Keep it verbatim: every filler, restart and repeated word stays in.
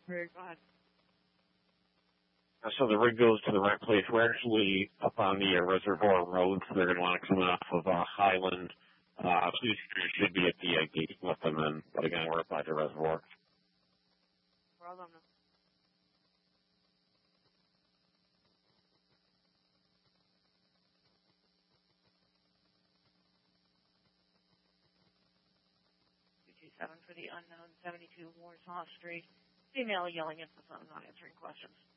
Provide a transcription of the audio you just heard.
Very glad. So the rig goes to the right place. We're actually up on the uh, Reservoir Road, so they're going to want to come off of uh, Highland. Uh, Police should be at the uh, gate to let them in, but again, we're up by the reservoir. Problem. two two seven for the unknown, seventy-two Warsaw Street. Female yelling at the phone, not answering questions.